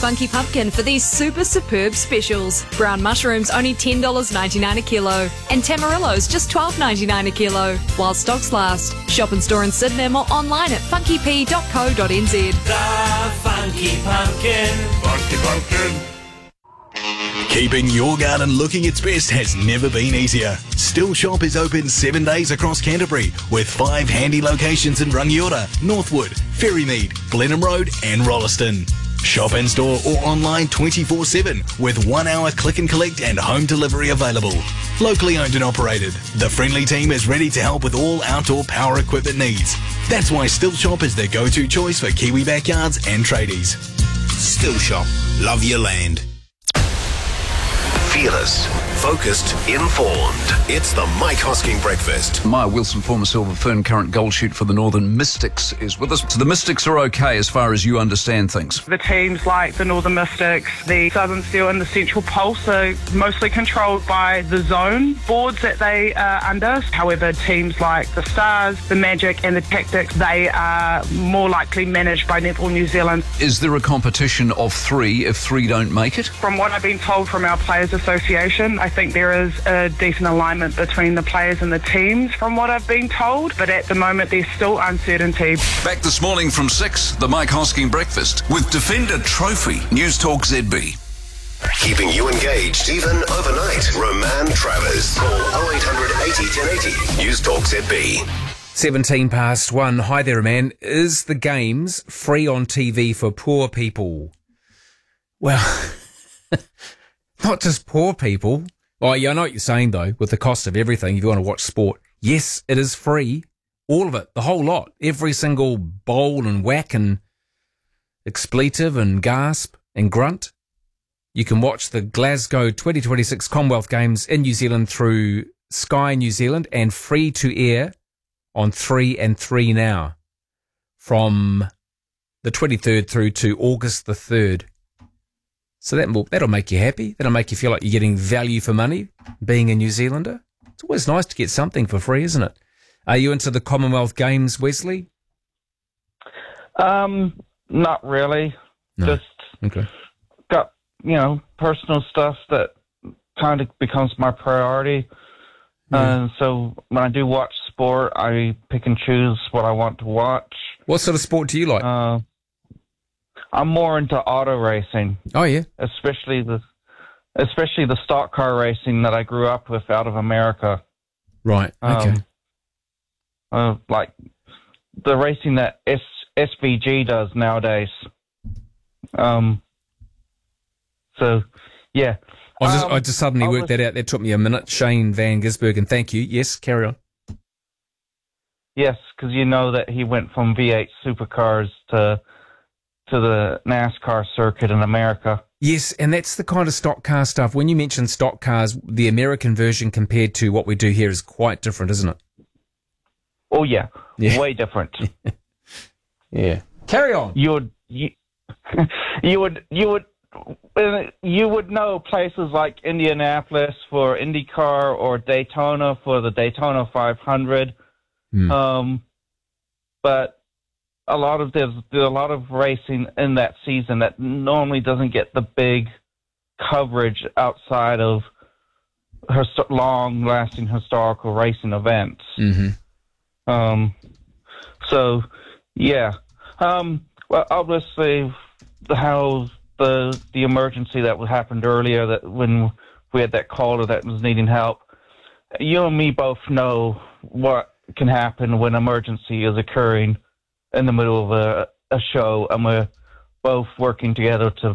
Funky Pumpkin for these superb specials. Brown mushrooms only $10.99 a kilo and Tamarillos just $12.99 a kilo while stocks last. Shop in store in Sydenham or online at funkyp.co.nz. The Funky Pumpkin. Funky Pumpkin. Keeping your garden looking its best has never been easier. Still Shop is open 7 days across Canterbury with 5 handy locations in Rangiora, Northwood, Ferrymead, Blenheim Road and Rolleston. Shop in store or online 24/7 with 1 hour click and collect and home delivery available. Locally owned and operated, the friendly team is ready to help with all outdoor power equipment needs. That's why Still Shop is the go-to choice for Kiwi backyards and tradies. Still Shop. Love your land. Fearless, focused, informed. It's the Mike Hosking Breakfast. Maya Wilson, former Silver Fern, current goal shoot for the Northern Mystics, is with us. So the Mystics are okay as far as you understand things? The teams like the Northern Mystics, the Southern Steel and the Central Pulse are mostly controlled by the zone boards that they are under. However, teams like the Stars, the Magic and the Tactics, they are more likely managed by Netball New Zealand. Is there a competition of 3 if 3 don't make it? From what I've been told from our Players Association, I think there is a decent alignment between the players and the teams from what I've been told, but at the moment there's still uncertainty. Back this morning from 6, the Mike Hosking Breakfast with Defender Trophy, News Talk ZB. Keeping you engaged even overnight. Roman Travers. Call 0800 80 1080. News Talk ZB. 1:17. Hi there, man. Is the games free on TV for poor people? Well, not just poor people. Oh, yeah, I know what you're saying, though, with the cost of everything, if you want to watch sport. Yes, it is free. All of it, the whole lot. Every single bowl and whack and expletive and gasp and grunt. You can watch the Glasgow 2026 Commonwealth Games in New Zealand through Sky New Zealand and free to air on 3 and 3 now from the 23rd through to August the 3rd. So that'll make you happy. That'll make you feel like you're getting value for money being a New Zealander. It's always nice to get something for free, isn't it? Are you into the Commonwealth Games, Wesley? Not really. No. Just Okay. got, personal stuff that kind of becomes my priority. Yeah. So when I do watch sport, I pick and choose what I want to watch. What sort of sport do you like? I'm more into auto racing. Oh, yeah. Especially the stock car racing that I grew up with out of America. Right, okay. Like the racing that SVG does nowadays. So, yeah. I just suddenly worked that out. That took me a minute. Shane Van Gisbergen, thank you. Yes, carry on. Yes, because you know that he went from V8 supercars to the NASCAR circuit in America. Yes, and that's the kind of stock car stuff. When you mention stock cars, the American version compared to what we do here is quite different, isn't it? Oh, yeah. Way different. Yeah. Carry on. You would know places like Indianapolis for IndyCar or Daytona for the Daytona 500. But there's a lot of racing in that season that normally doesn't get the big coverage outside of long-lasting historical racing events. Mm-hmm. So, yeah. Well, obviously, how the emergency that happened earlier, that when we had that caller that was needing help, you and me both know what can happen when emergency is occurring in the middle of a show, and we're both working together to